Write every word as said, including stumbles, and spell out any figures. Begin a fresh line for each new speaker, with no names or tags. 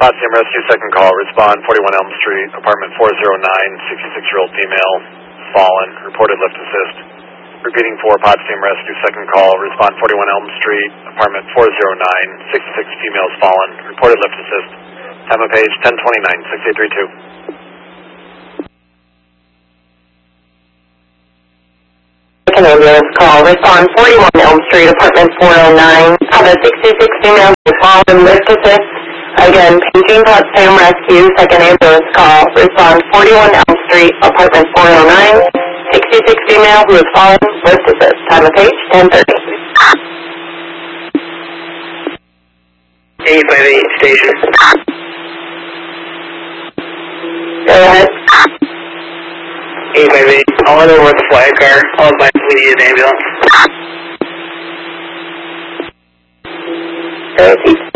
Potsdam Rescue, second call. Respond forty-one Elm Street, apartment four oh nine, sixty-six-year-old female, fallen. Reported lift assist. Repeating for Potsdam Rescue, second call. Respond forty-one Elm Street, apartment four oh nine, sixty-six females fallen. Reported lift assist. Time of page ten twenty-nine, six eight three two.
Second ambulance call. Respond forty-one Elm Street, apartment four oh nine. Have a sixty-six female fallen. Lift assist. Again, paging Potsdam Rescue, second ambulance call. Respond forty-one Elm Street, apartment four oh nine. sixty-six female who is fallen. Lift assist. Time of page ten thirty.
eight five eight station.
Go ahead.
eight five eight. All other with a flag car, followed by immediate ambulance.
Go ahead.